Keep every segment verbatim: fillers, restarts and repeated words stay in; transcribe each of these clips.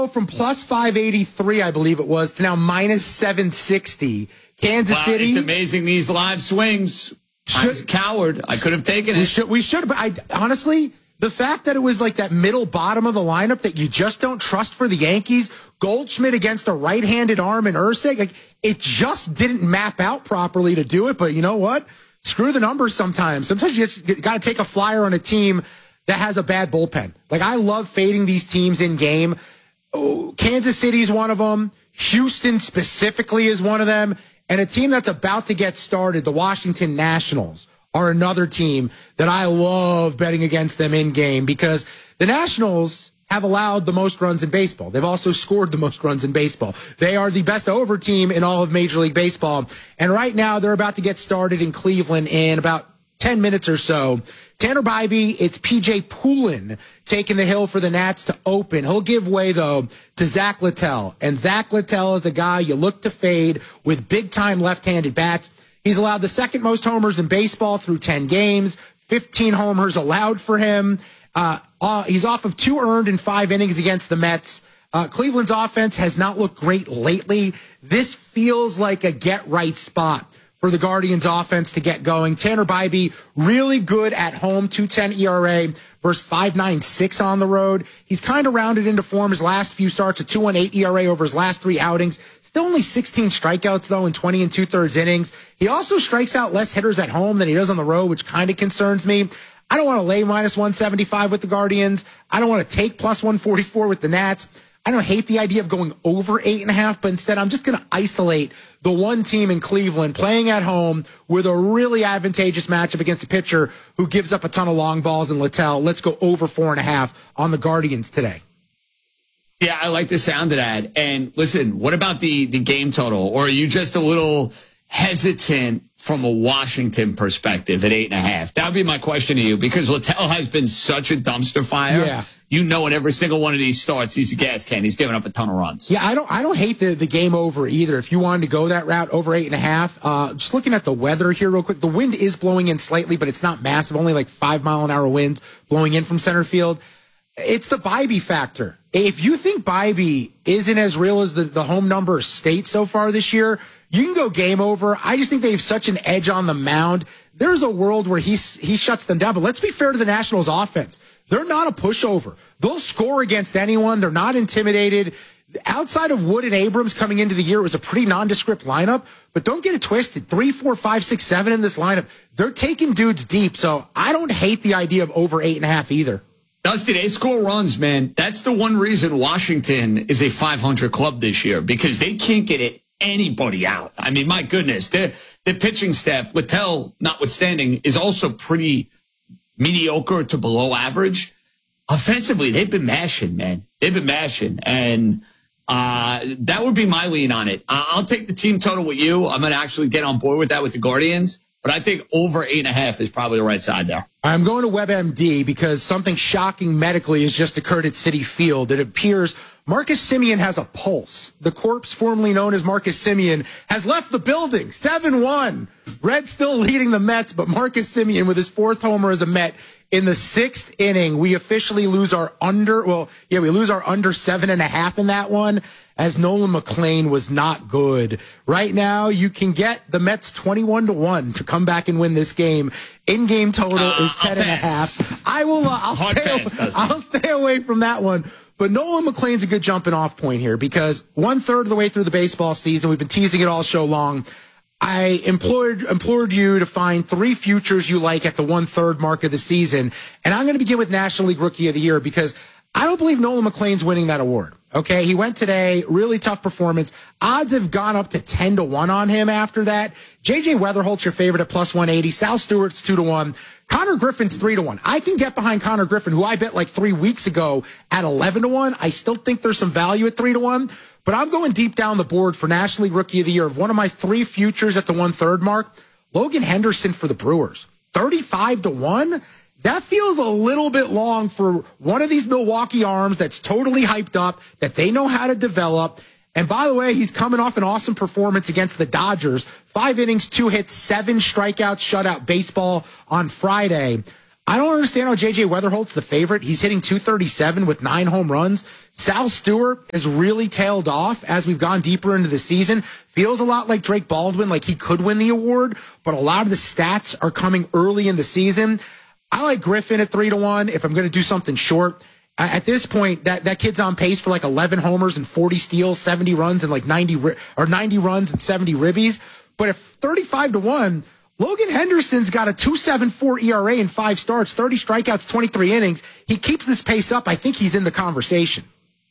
go from plus five eighty-three, I believe it was, to now minus seven sixty. Kansas wow, City. It's amazing, these live swings. Should, I was a coward. I could have taken it. We should, we should, but I honestly, the fact that it was like that middle bottom of the lineup that you just don't trust for the Yankees, Goldschmidt against a right-handed arm and Ursig, like it just didn't map out properly to do it. But you know what? Screw the numbers sometimes. Sometimes you got to take a flyer on a team that has a bad bullpen. Like, I love fading these teams in game. Oh, Kansas City's one of them. Houston specifically is one of them. And a team that's about to get started, the Washington Nationals, are another team that I love betting against them in game because the Nationals have allowed the most runs in baseball. They've also scored the most runs in baseball. They are the best over team in all of Major League Baseball. And right now they're about to get started in Cleveland in about ten minutes or so. Tanner Bybee, it's P J Poulin taking the hill for the Nats to open. He'll give way, though, to Zach Littell. And Zach Littell is a guy you look to fade with big-time left-handed bats. He's allowed the second most homers in baseball through ten games, fifteen homers allowed for him. Uh, uh, he's off of two earned in five innings against the Mets. Uh, Cleveland's offense has not looked great lately. This feels like a get-right spot for the Guardians offense to get going. Tanner Bybee, really good at home, two ten E R A versus five ninety-six on the road. He's kind of rounded into form his last few starts, a two eighteen E R A over his last three outings. Still only sixteen strikeouts, though, in twenty and two-thirds innings. He also strikes out less hitters at home than he does on the road, which kind of concerns me. I don't want to lay minus one seventy-five with the Guardians. I don't want to take plus one forty-four with the Nats. I don't hate the idea of going over eight and a half, but instead I'm just going to isolate the one team in Cleveland playing at home with a really advantageous matchup against a pitcher who gives up a ton of long balls in Littell. Let's go over four and a half on the Guardians today. Yeah, I like the sound of that. And listen, what about the, the game total? Or are you just a little hesitant from a Washington perspective at eight and a half? That would be my question to you, because Littell has been such a dumpster fire. Yeah. You know, in every single one of these starts, he's a gas can. He's giving up a ton of runs. Yeah, I don't I don't hate the, the game over either. If you wanted to go that route, over eight and a half. Uh, just looking at the weather here real quick, the wind is blowing in slightly, but it's not massive. Only like five mile an hour winds blowing in from center field. It's the Bybee factor. If you think Bybee isn't as real as the, the home numbers state so far this year, you can go game over. I just think they have such an edge on the mound. There's a world where he, he shuts them down. But let's be fair to the Nationals offense. They're not a pushover. They'll score against anyone. They're not intimidated. Outside of Wood and Abrams coming into the year, it was a pretty nondescript lineup. But don't get it twisted. Three, four, five, six, seven in this lineup. They're taking dudes deep. So I don't hate the idea of over eight and a half either. Dusty, they score runs, man. That's the one reason Washington is a five hundred club this year, because they can't get it anybody out. I mean, my goodness, their their pitching staff, Littell notwithstanding, is also pretty mediocre to below average. Offensively, they've been mashing, man. They've been mashing, and uh, that would be my lean on it. I'll take the team total with you. I'm going to actually get on board with that with the Guardians, but I think over eight and a half is probably the right side there. I'm going to WebMD because something shocking medically has just occurred at Citi Field. It appears Marcus Semien has a pulse. The corpse formerly known as Marcus Semien has left the building. seven one. Reds still leading the Mets, but Marcus Semien with his fourth homer as a Met in the sixth inning. We officially lose our under, well, yeah, we lose our under seven and a half in that one, as Nolan McLean was not good. Right now, you can get the Mets twenty-one to one to come back and win this game. In-game total uh, is ten and a half. I will, uh, I'll, stay, pass, I'll stay away from that one. But Nolan McLean's a good jumping off point here, because one third of the way through the baseball season, we've been teasing it all show long, I implored, implored you to find three futures you like at the one-third mark of the season. And I'm going to begin with National League Rookie of the Year, because I don't believe Nolan McLean's winning that award. Okay, he went today, really tough performance. Odds have gone up to ten to one on him after that. J J Weatherholt's your favorite at plus one eighty. Sal Stewart's two to one. Connor Griffin's three to one. I can get behind Connor Griffin, who I bet like three weeks ago at eleven to one. I still think there's some value at three to one. But I'm going deep down the board for National League Rookie of the Year. Of one of my three futures at the one-third mark, Logan Henderson for the Brewers. thirty-five to one? That feels a little bit long for one of these Milwaukee arms that's totally hyped up, that they know how to develop. And by the way, he's coming off an awesome performance against the Dodgers. Five innings, two hits, seven strikeouts, shutout baseball on Friday. I don't understand how J J Weatherholt's the favorite. He's hitting two thirty-seven with nine home runs. Sal Stewart has really tailed off as we've gone deeper into the season. Feels a lot like Drake Baldwin, like he could win the award, but a lot of the stats are coming early in the season. I like Griffin at three to one if I'm going to do something short. At this point, that, that kid's on pace for like eleven homers and forty steals, seventy runs and like ninety or ninety runs and seventy ribbies. But if thirty-five to one, Logan Henderson's got a two point seven four E R A in five starts, thirty strikeouts, twenty-three innings. He keeps this pace up. I think he's in the conversation.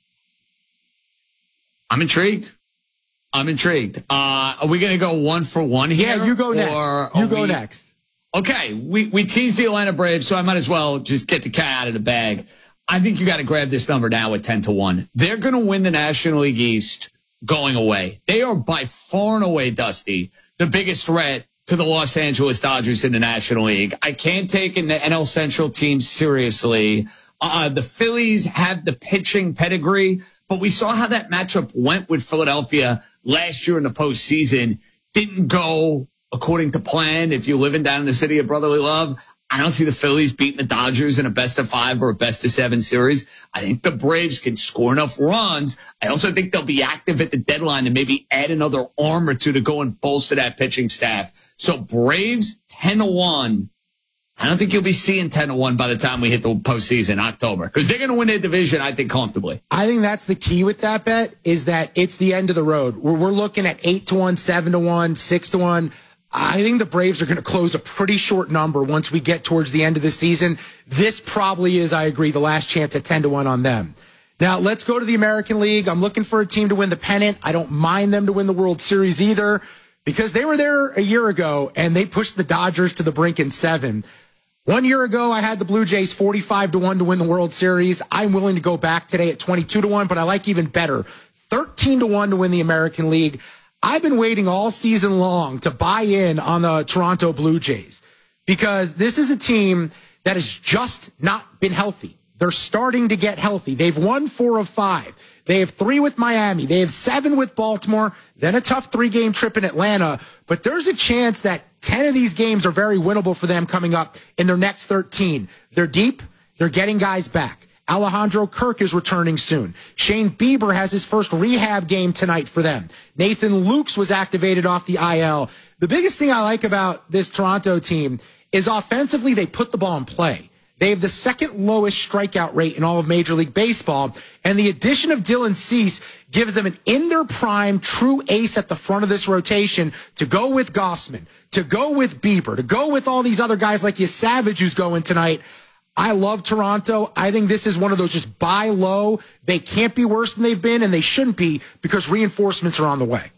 I'm intrigued. I'm intrigued. Uh, are we going to go one for one here? Yeah, you go next. You go we, next. Okay, we, we teased the Atlanta Braves, so I might as well just get the cat out of the bag. I think you got to grab this number now at ten to one. They're going to win the National League East going away. They are by far and away, Dusty, the biggest threat to the Los Angeles Dodgers in the National League. I can't take an N L Central team seriously. Uh, the Phillies have the pitching pedigree, but we saw how that matchup went with Philadelphia last year in the postseason. Didn't go according to plan. If you're living down in the city of brotherly love, I don't see the Phillies beating the Dodgers in a best of five or a best of seven series. I think the Braves can score enough runs. I also think they'll be active at the deadline and maybe add another arm or two to go and bolster that pitching staff. So Braves ten to one. I don't think you'll be seeing ten to one by the time we hit the postseason, October, because they're going to win their division, I think, comfortably. I think that's the key with that bet is that it's the end of the road. We're, we're looking at eight to one, seven to one, six to one. I think the Braves are going to close a pretty short number once we get towards the end of the season. This probably is, I agree, the last chance at ten to one on them. Now, let's go to the American League. I'm looking for a team to win the pennant. I don't mind them to win the World Series either because they were there a year ago and they pushed the Dodgers to the brink in seven. One year ago, I had the Blue Jays forty-five to one to win the World Series. I'm willing to go back today at twenty-two to one, but I like even better, thirteen to one to win the American League. I've been waiting all season long to buy in on the Toronto Blue Jays because this is a team that has just not been healthy. They're starting to get healthy. They've won four of five. They have three with Miami. They have seven with Baltimore, then a tough three-game trip in Atlanta. But there's a chance that ten of these games are very winnable for them coming up in their next thirteen. They're deep. They're getting guys back. Alejandro Kirk is returning soon. Shane Bieber has his first rehab game tonight for them. Nathan Lukes was activated off the I L. The biggest thing I like about this Toronto team is offensively they put the ball in play. They have the second lowest strikeout rate in all of Major League Baseball, and the addition of Dylan Cease gives them an in their prime true ace at the front of this rotation to go with Gossman, to go with Bieber, to go with all these other guys like your Savage who's going tonight. I love Toronto. I think this is one of those just buy low. They can't be worse than they've been, and they shouldn't be because reinforcements are on the way.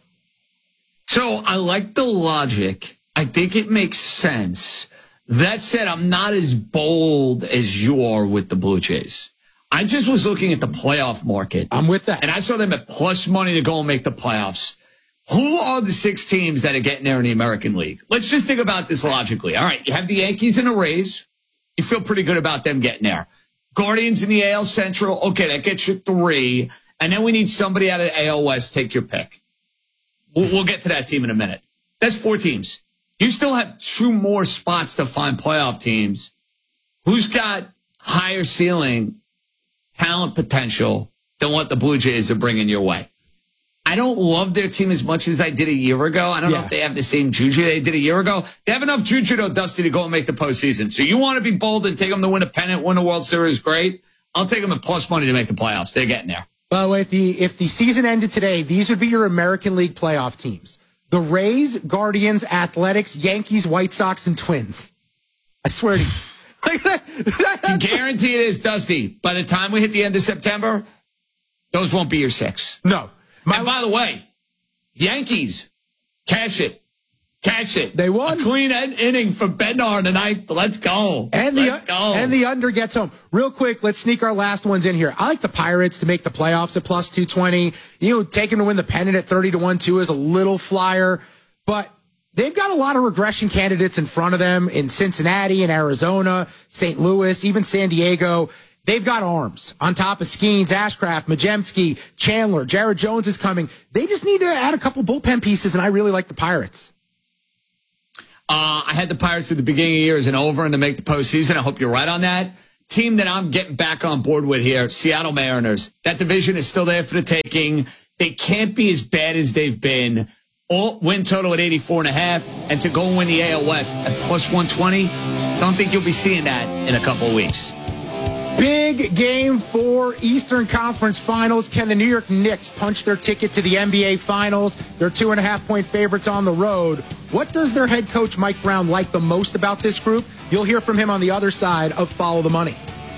So I like the logic. I think it makes sense. That said, I'm not as bold as you are with the Blue Jays. I just was looking at the playoff market. I'm with that. And I saw them at plus money to go and make the playoffs. Who are the six teams that are getting there in the American League? Let's just think about this logically. All right, you have the Yankees and the Rays. You feel pretty good about them getting there. Guardians in the A L Central. Okay, that gets you three. And then we need somebody out of the A L West. Take your pick. We'll, we'll get to that team in a minute. That's four teams. You still have two more spots to find playoff teams. Who's got higher ceiling, talent potential than what the Blue Jays are bringing your way? I don't love their team as much as I did a year ago. I don't yeah. know if they have the same juju they did a year ago. They have enough juju, though, Dusty, to go and make the postseason. So you want to be bold and take them to win a pennant, win a World Series, great. I'll take them at plus money to make the playoffs. They're getting there. By the way, if the, if the season ended today, these would be your American League playoff teams. The Rays, Guardians, Athletics, Yankees, White Sox, and Twins. I swear to you. Like that, that, I can guarantee it is, Dusty. By the time we hit the end of September, those won't be your six. No. My, and by the way, Yankees, cash it. Cash it. They won. A clean in- inning for Bednar tonight. Let's go. And the, let's go. And the under gets home. Real quick, let's sneak our last ones in here. I like the Pirates to make the playoffs at plus two twenty. You know, taking to win the pennant at thirty to one, too, is a little flyer. But they've got a lot of regression candidates in front of them in Cincinnati and Arizona, Saint Louis, even San Diego. They've got arms on top of Skeens, Ashcraft, Majemski, Chandler. Jared Jones is coming. They just need to add a couple bullpen pieces, and I really like the Pirates. Uh, I had the Pirates at the beginning of the year as an over and to make the postseason. I hope you're right on that. Team that I'm getting back on board with here, Seattle Mariners. That division is still there for the taking. They can't be as bad as they've been. All win total at eighty-four and a half, and to go and win the A L West at plus one twenty. Don't think you'll be seeing that in a couple of weeks. Big game four, Eastern Conference Finals. Can the New York Knicks punch their ticket to the N B A Finals? They're two and a half point favorites on the road. What does their head coach Mike Brown like the most about this group? You'll hear from him on the other side of Follow the Money.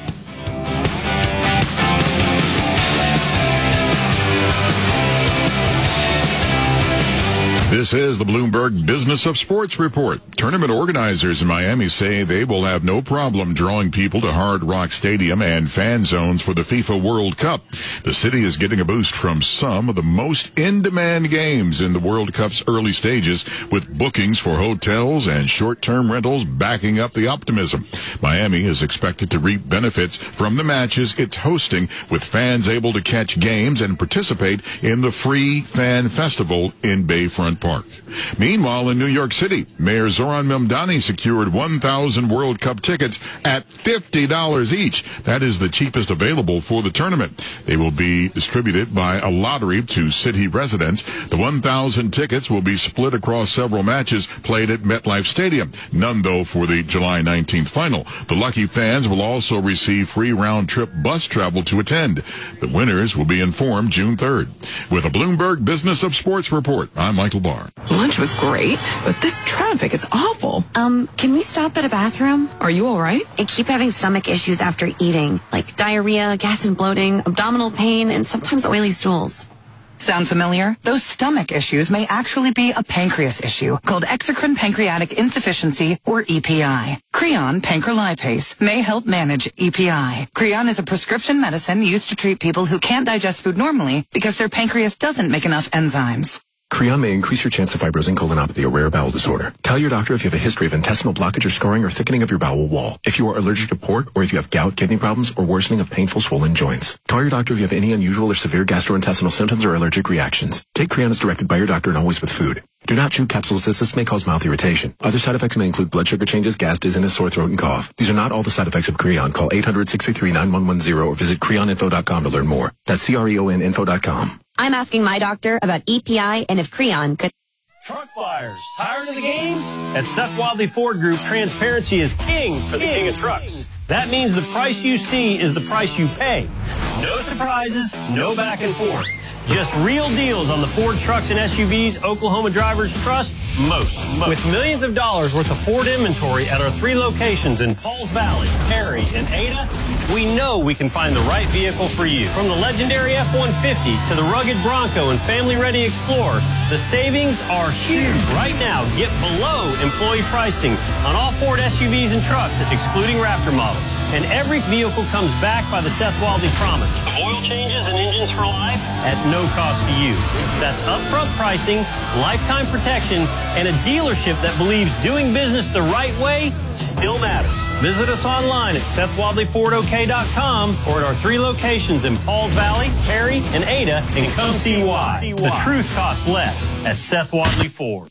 This is the Bloomberg Business of Sports Report. Tournament organizers in Miami say they will have no problem drawing people to Hard Rock Stadium and fan zones for the FIFA World Cup. The city is getting a boost from some of the most in-demand games in the World Cup's early stages, with bookings for hotels and short-term rentals backing up the optimism. Miami is expected to reap benefits from the matches it's hosting, with fans able to catch games and participate in the free fan festival in Bayfront Park. Meanwhile, in New York City, Mayor Zoran Mamdani secured one thousand World Cup tickets at fifty dollars each. That is the cheapest available for the tournament. They will be distributed by a lottery to city residents. The one thousand tickets will be split across several matches played at MetLife Stadium. None, though, for the July nineteenth final. The lucky fans will also receive free round-trip bus travel to attend. The winners will be informed June third. With a Bloomberg Business of Sports report, I'm Michael Barr. Lunch was great, but this traffic is awful. Um, can we stop at a bathroom? Are you all right? I keep having stomach issues after eating, like diarrhea, gas and bloating, abdominal pain, and sometimes oily stools. Sound familiar? Those stomach issues may actually be a pancreas issue called exocrine pancreatic insufficiency, or E P I. Creon pancrelipase may help manage E P I. Creon is a prescription medicine used to treat people who can't digest food normally because their pancreas doesn't make enough enzymes. Creon may increase your chance of fibrosing colonopathy, a rare bowel disorder. Tell your doctor if you have a history of intestinal blockage or scarring or thickening of your bowel wall, if you are allergic to pork, or if you have gout, kidney problems, or worsening of painful swollen joints. Call your doctor if you have any unusual or severe gastrointestinal symptoms or allergic reactions. Take Creon as directed by your doctor and always with food. Do not chew capsules as this may cause mouth irritation. Other side effects may include blood sugar changes, gas, dizziness, sore throat, and cough. These are not all the side effects of Creon. Call eight hundred, six three three, nine one one zero or visit creon info dot com to learn more. That's C R E O N info dot com. I'm asking my doctor about E P I and if Creon could... Truck buyers, tired of the games? At Seth Wadley Ford Group, transparency is king for the king of trucks. That means the price you see is the price you pay. No surprises, no back and forth. Just real deals on the Ford trucks and S U Vs Oklahoma drivers trust most. most. With millions of dollars worth of Ford inventory at our three locations in Pauls Valley, Perry, and Ada, we know we can find the right vehicle for you. From the legendary F one fifty to the rugged Bronco and family-ready Explorer, the savings are huge. Right now, get below employee pricing on all Ford S U Vs and trucks, excluding Raptor models. And every vehicle comes back by the Seth Wadley promise of oil changes and engines for life at no cost to you. That's upfront pricing, lifetime protection, and a dealership that believes doing business the right way still matters. Visit us online at Seth Wadley Ford O K dot com or at our three locations in Pauls Valley, Perry, and Ada, and come see why. The truth costs less at Seth Wadley Ford.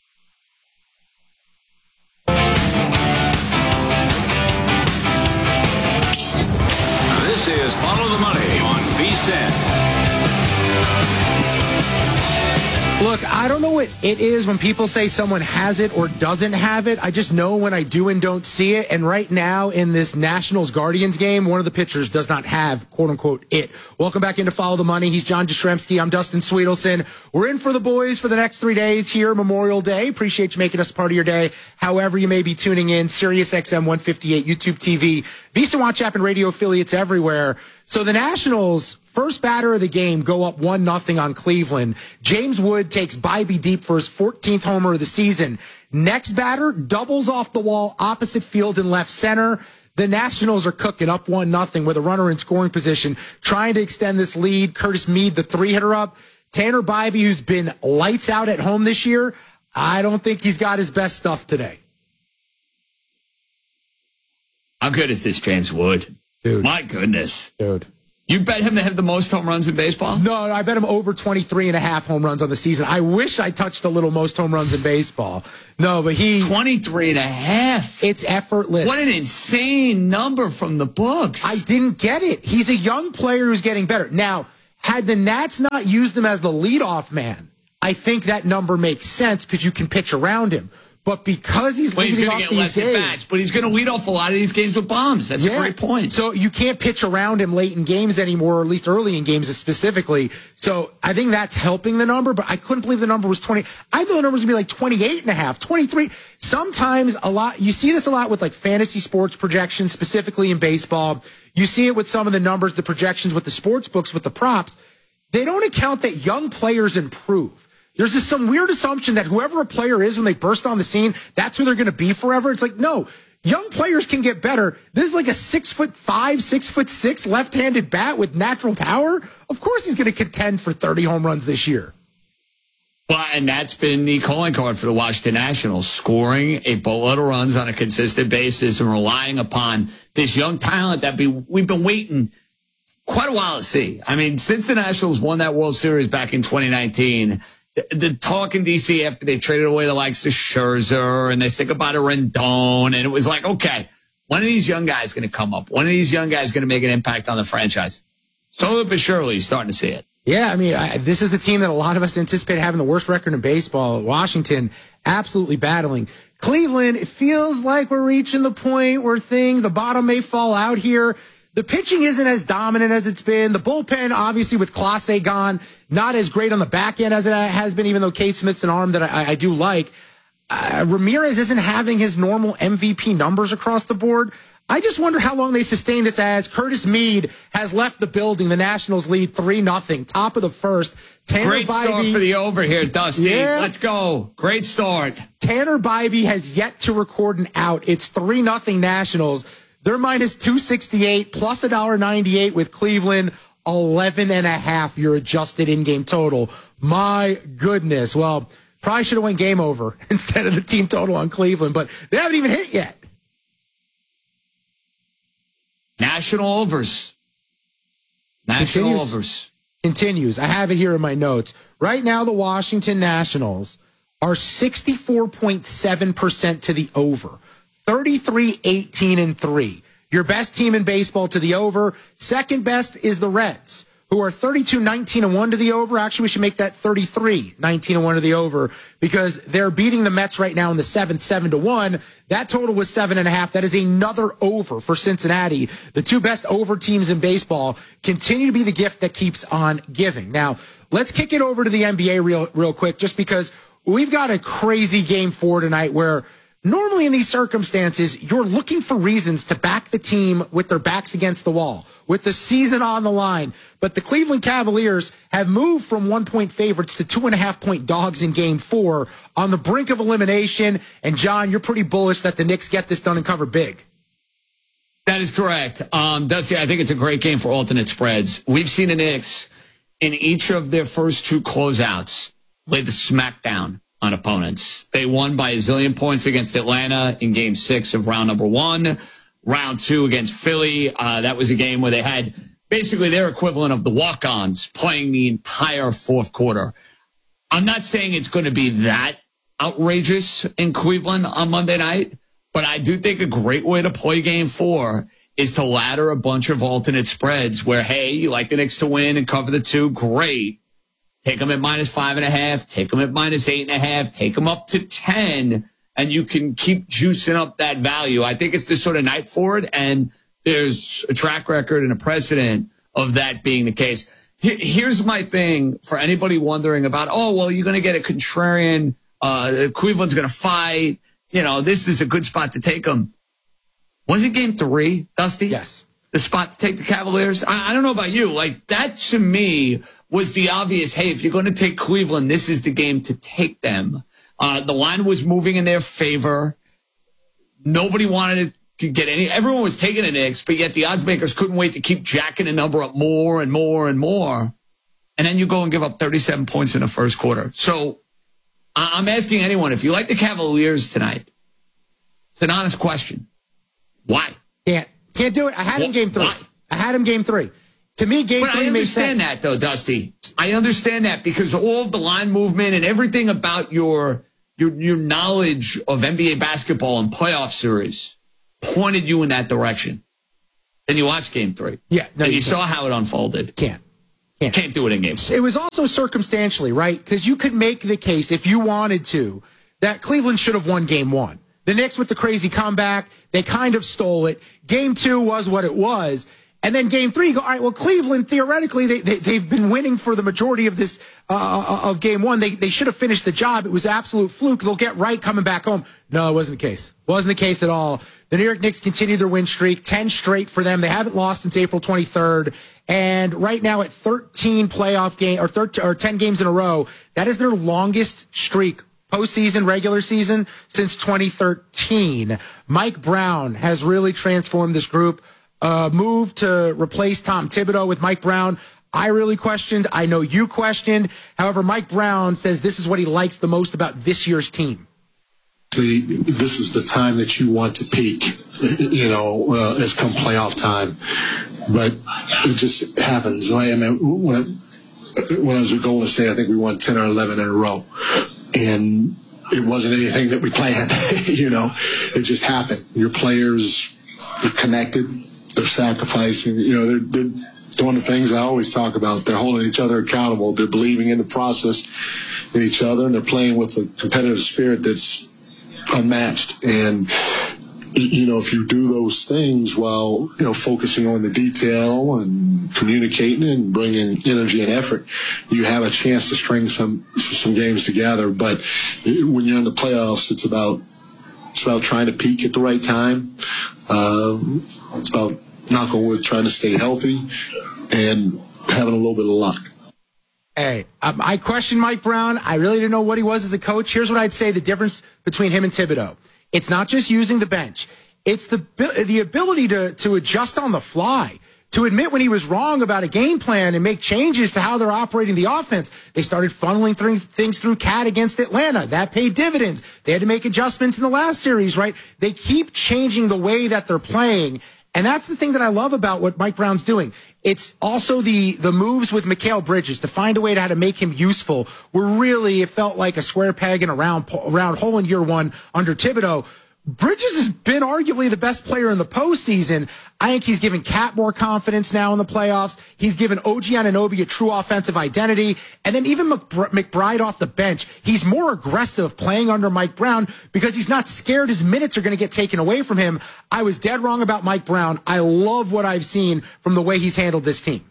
This is Follow the Money on V S I N. Look, I don't know what it is when people say someone has it or doesn't have it. I just know when I do and don't see it. And right now in this Nationals-Guardians game, one of the pitchers does not have, quote-unquote, it. Welcome back into Follow the Money. He's John Jastrzemski. I'm Dustin Sweetelson. We're in for the boys for the next three days here, Memorial Day. Appreciate you making us part of your day. However you may be tuning in, Sirius X M one fifty-eight, YouTube T V, VSiN Watch app, and radio affiliates everywhere. So the Nationals, first batter of the game, go up one nothing on Cleveland. James Wood takes Bybee deep for his fourteenth homer of the season. Next batter doubles off the wall opposite field and left center. The Nationals are cooking up one nothing with a runner in scoring position, trying to extend this lead. Curtis Mead, the three-hitter, up. Tanner Bybee, who's been lights out at home this year, I don't think he's got his best stuff today. How good is this James Wood? Dude. My goodness. Dude. You bet him to have the most home runs in baseball? No, I bet him over twenty-three and a half home runs on the season. I wish I touched a little most home runs in baseball. No, but he... twenty-three and a half. It's effortless. What an insane number from the books. I didn't get it. He's a young player who's getting better. Now, had the Nats not used him as the leadoff man, I think that number makes sense because you can pitch around him. But because he's well, leading he's off get these less games, at bats, but he's going to lead off a lot of these games with bombs. That's yeah. a great point. So you can't pitch around him late in games anymore, or at least early in games specifically. So I think that's helping the number, but I couldn't believe the number was twenty. I thought the number was going to be like twenty-eight and a half, twenty-three. Sometimes a lot, you see this a lot with like fantasy sports projections, specifically in baseball. You see it with some of the numbers, the projections with the sports books, with the props. They don't account that young players improve. There's just some weird assumption that whoever a player is when they burst on the scene, that's who they're going to be forever. It's like, no, young players can get better. This is like a six foot five, six foot six left-handed bat with natural power. Of course he's going to contend for thirty home runs this year. Well, and that's been the calling card for the Washington Nationals, scoring a boatload of runs on a consistent basis and relying upon this young talent that be, we've been waiting quite a while to see. I mean, since the Nationals won that World Series back in twenty nineteen, the talk in D C after they traded away the likes of Scherzer and they said goodbye to Rendon, and it was like, okay, one of these young guys going to come up. One of these young guys going to make an impact on the franchise. Slowly but surely, you're starting to see it. Yeah, I mean, I, this is the team that a lot of us anticipate having the worst record in baseball. Washington, absolutely battling. Cleveland, it feels like we're reaching the point where thing, the bottom may fall out here. The pitching isn't as dominant as it's been. The bullpen, obviously, with Clase gone, not as great on the back end as it has been, even though Cade Smith's an arm that I, I do like. Uh, Ramirez isn't having his normal M V P numbers across the board. I just wonder how long they sustain this as Curtis Mead has left the building. The Nationals lead three nothing, top of the first. Tanner Great Bybee, start for the over here, Dusty. Yeah. Let's go. Great start. Tanner Bybee has yet to record an out. It's three nothing Nationals. They're minus two sixty-eight, plus one dollar ninety-eight with Cleveland, eleven and a half your adjusted in-game total. My goodness. Well, probably should have went game over instead of the team total on Cleveland, but they haven't even hit yet. National overs. National Continues. overs. Continues. I have it here in my notes. Right now, the Washington Nationals are sixty-four point seven percent to the over. thirty-three, eighteen, and three. Your best team in baseball to the over. Second best is the Reds, who are thirty-two, nineteen, and one to the over. Actually, we should make that thirty-three, nineteen, and one to the over because they're beating the Mets right now in the seventh, seven to one. That total was seven and a half. That is another over for Cincinnati. The two best over teams in baseball continue to be the gift that keeps on giving. Now, let's kick it over to the N B A real, real quick, just because we've got a crazy game four tonight where normally in these circumstances, you're looking for reasons to back the team with their backs against the wall, with the season on the line. But the Cleveland Cavaliers have moved from one-point favorites to two-and-a-half-point dogs in game four on the brink of elimination. And, John, you're pretty bullish that the Knicks get this done and cover big. That is correct. Um, Dusty, I think it's a great game for alternate spreads. We've seen the Knicks in each of their first two closeouts lay the smackdown on opponents. They won by a zillion points against Atlanta in game six of round number one. Round two against Philly, uh, that was a game where they had basically their equivalent of the walk-ons playing the entire fourth quarter. I'm not saying it's going to be that outrageous in Cleveland on Monday night, but I do think a great way to play game four is to ladder a bunch of alternate spreads where, hey, you like the Knicks to win and cover the two, great. Take them at minus five and a half, take them at minus eight and a half, take them up to ten, and you can keep juicing up that value. I think it's this sort of night for it, and there's a track record and a precedent of that being the case. Here's my thing for anybody wondering about, oh, well, you're going to get a contrarian, uh, Cleveland's going to fight, you know, this is a good spot to take them. Was it game three, Dusty? Yes. The spot to take the Cavaliers? I, I don't know about you. Like, that to me was the obvious, hey, if you're going to take Cleveland, this is the game to take them. Uh, the line was moving in their favor. Nobody wanted to get any, everyone was taking the Knicks, but yet the odds makers couldn't wait to keep jacking the number up more and more and more. And then you go and give up thirty-seven points in the first quarter. So I- I'm asking anyone, if you like the Cavaliers tonight, it's an honest question. Why? Can't. Can't do it. I had him What? game three. Why? I had him game three. To me, game but three I makes sense. understand that, though, Dusty. I understand that because all of the line movement and everything about your your your knowledge of N B A basketball and playoff series pointed you in that direction. Then you watched game three. Yeah. No, and you you saw how it unfolded. Can't. Can't. Can't do it in game four. It was also circumstantially, right? Because you could make the case, if you wanted to, that Cleveland should have won game one. The Knicks with the crazy comeback, they kind of stole it. Game two was what it was. And then game three, you go, all right, well, Cleveland, theoretically, they, they, they've been winning for the majority of this, uh, of game one. They, they should have finished the job. It was absolute fluke. They'll get right coming back home. No, it wasn't the case. Wasn't the case at all. The New York Knicks continue their win streak, ten straight for them. They haven't lost since April twenty-third. And right now at thirteen playoff game or thirteen or ten games in a row, that is their longest streak postseason, regular season since twenty thirteen. Mike Brown has really transformed this group. Uh, move to replace Tom Thibodeau with Mike Brown. I really questioned. I know you questioned. However, Mike Brown says this is what he likes the most about this year's team. See, this is the time that you want to peak, you know, uh, as come playoff time. But it just happens. I mean, when I, when I was with Golden State, I think we won ten or eleven in a row. And it wasn't anything that we planned, you know. It just happened. Your players are connected. They're sacrificing, you know, they're, they're doing the things I always talk about. They're holding each other accountable. They're believing in the process in each other, and they're playing with a competitive spirit that's unmatched. And, you know, if you do those things while, you know, focusing on the detail and communicating and bringing energy and effort, you have a chance to string some some games together. But when you're in the playoffs, it's about it's about trying to peak at the right time. Um, it's about, knock on wood, trying to stay healthy and having a little bit of luck. Hey, um, I questioned Mike Brown. I really didn't know what he was as a coach. Here's what I'd say the difference between him and Thibodeau. It's not just using the bench. It's the the ability to, to adjust on the fly, to admit when he was wrong about a game plan and make changes to how they're operating the offense. They started funneling th- things through Cat against Atlanta. That paid dividends. They had to make adjustments in the last series, right? They keep changing the way that they're playing. And that's the thing that I love about what Mike Brown's doing. It's also the, the moves with Mikal Bridges to find a way to how to make him useful were really, it felt like a square peg in a round, round hole in year one under Thibodeau. Bridges has been arguably the best player in the postseason. I think he's given Cat more confidence now in the playoffs. He's given O G Anunoby a true offensive identity. And then even McBride off the bench, he's more aggressive playing under Mike Brown because he's not scared his minutes are going to get taken away from him. I was dead wrong about Mike Brown. I love what I've seen from the way he's handled this team.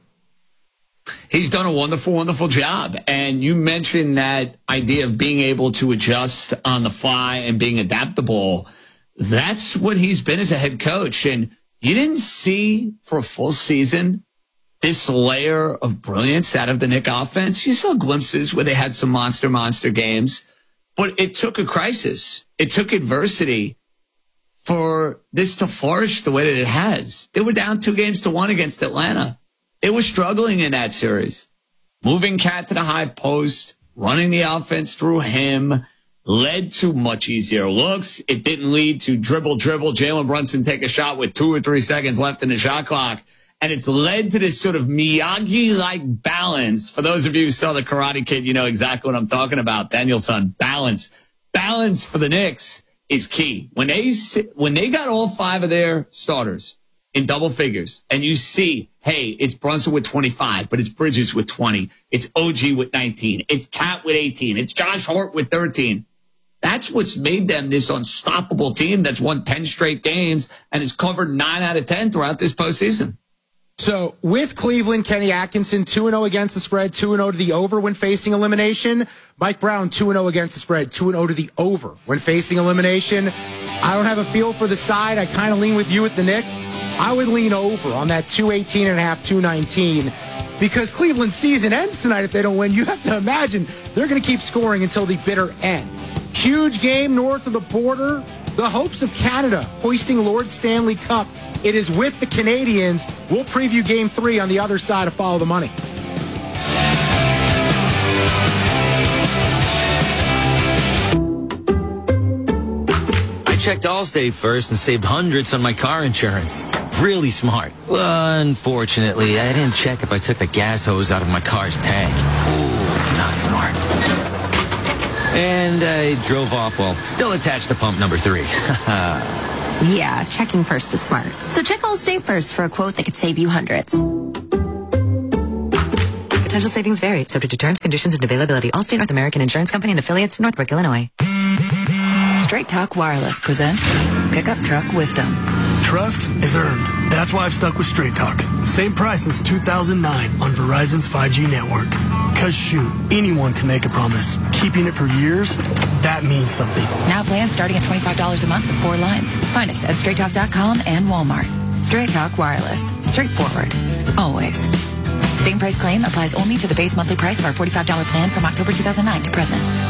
He's done a wonderful, wonderful job. And you mentioned that idea of being able to adjust on the fly and being adaptable. That's what he's been as a head coach. And you didn't see for a full season this layer of brilliance out of the Knick offense. You saw glimpses where they had some monster, monster games. But it took a crisis. It took adversity for this to flourish the way that it has. They were down two games to one against Atlanta. They were struggling in that series. Moving Cat to the high post, running the offense through him, led to much easier looks. It didn't lead to dribble, dribble, Jalen Brunson take a shot with two or three seconds left in the shot clock. And it's led to this sort of Miyagi-like balance. For those of you who saw The Karate Kid, you know exactly what I'm talking about. Daniel-san, balance. Balance for the Knicks is key. When they, when they got all five of their starters in double figures, and you see, hey, it's Brunson with twenty-five, but it's Bridges with twenty. It's O G with nineteen. It's Cat with eighteen. It's Josh Hart with thirteen. That's what's made them this unstoppable team that's won ten straight games and has covered nine out of ten throughout this postseason. So with Cleveland, Kenny Atkinson, two and oh against the spread, two and oh to the over when facing elimination. Mike Brown, two and oh against the spread, two and oh to the over when facing elimination. I don't have a feel for the side. I kind of lean with you at the Knicks. I would lean over on that two eighteen and a half, two nineteen, because Cleveland's season ends tonight if they don't win. You have to imagine they're going to keep scoring until the bitter end. Huge game north of the border. The hopes of Canada hoisting Lord Stanley Cup. It is with the Canadians. We'll preview game three on the other side of Follow the Money. I checked Allstate first and saved hundreds on my car insurance. really smart. Unfortunately, I didn't check if I took the gas hose out of my car's tank. Ooh, not smart. And I drove off while still attached to pump number three. Yeah, checking first is smart. So check Allstate first for a quote that could save you hundreds. Potential savings vary, subject to terms, conditions, and availability. Allstate North American Insurance Company and affiliates, Northbrook, Illinois. Straight Talk Wireless presents Pickup Truck Wisdom. Trust is earned. That's why I've stuck with Straight Talk. Same price since two thousand nine on Verizon's five G network. Cause shoot, anyone can make a promise. Keeping it for years, that means something. Now plans starting at twenty-five dollars a month with four lines. Find us at straight talk dot com and Walmart. Straight Talk Wireless. Straightforward. Always. Same price claim applies only to the base monthly price of our forty-five dollars plan from October two thousand nine to present.